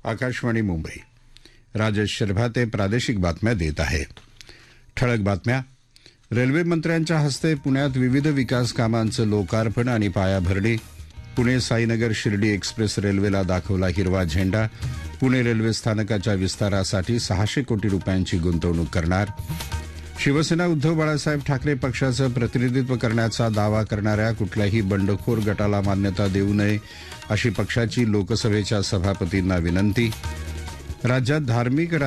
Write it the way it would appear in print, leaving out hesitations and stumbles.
आकाशवाणी मुंबई. राजेश शर्भाते प्रादेशिक बातम्या देत आहे. ठळक बातम्या. रेल्वे मंत्र्यांच्या हस्ते पुण्यात विविध विकास कामांचं लोकार्पण आणि पायाभरणी. पुणे साईनगर शिर्डी एक्सप्रेस रेल्वेला दाखवला हिरवा झेंडा. पुणे रेल्वे स्थानकाच्या विस्तारासाठी 600 कोटी रुपयांची गुंतवणूक करणार. शिवसेना उद्धव बाळासाहेब ठाकरे पक्षाचं प्रतिनिधित्व करण्याचा दावा करणाऱ्या कुठल्याही बंडखोर गटाला मान्यता देऊ नये अशी पक्षाची लोकसभेच्या सभापतींना विनंती. राज्यात धार्मिक